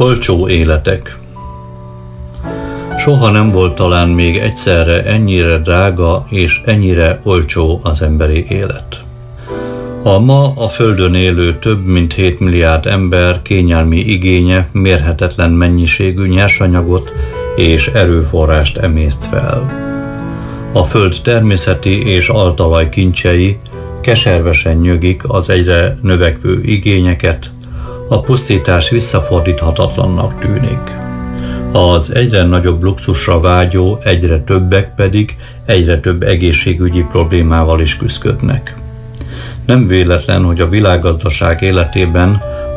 Olcsó életek. Soha nem volt talán még egyszerre ennyire drága és ennyire olcsó az emberi élet. A ma a Földön élő több mint 7 milliárd ember kényelmi igénye mérhetetlen mennyiségű nyersanyagot és erőforrást emészt fel. A Föld természeti és altalaj kincsei keservesen nyögik az egyre növekvő igényeket, a pusztítás visszafordíthatatlannak tűnik. Az egyre nagyobb luxusra vágyó egyre többek pedig egyre több egészségügyi problémával is küszködnek. Nem véletlen, hogy a világgazdaság életében